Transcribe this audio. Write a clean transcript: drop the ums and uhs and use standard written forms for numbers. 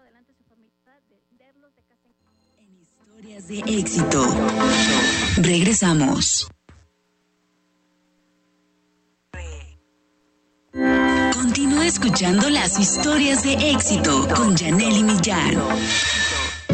En Historias de Éxito. Regresamos. Continúa escuchando las historias de éxito con Yanely Millán.